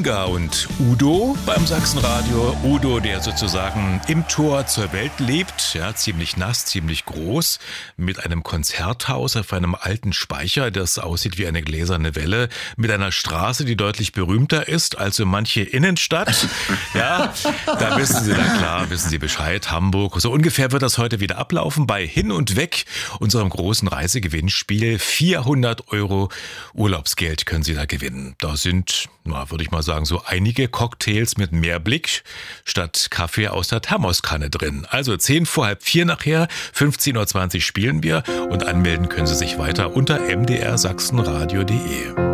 Inga und Udo beim Sachsenradio. Udo, der sozusagen im Tor zur Welt lebt, ja, ziemlich nass, ziemlich groß, mit einem Konzerthaus auf einem alten Speicher, das aussieht wie eine gläserne Welle, mit einer Straße, die deutlich berühmter ist als so manche Innenstadt. Ja, da wissen Sie dann klar, wissen Sie Bescheid, Hamburg. So ungefähr wird das heute wieder ablaufen bei Hin und Weg, unserem großen Reisegewinnspiel. 400 € Urlaubsgeld können Sie da gewinnen. Da sind, würde ich mal sagen, so einige Cocktails mit Meerblick statt Kaffee aus der Thermoskanne drin. Also 3:10 nachher, 15:20 Uhr spielen wir und anmelden können Sie sich weiter unter mdrsachsenradio.de.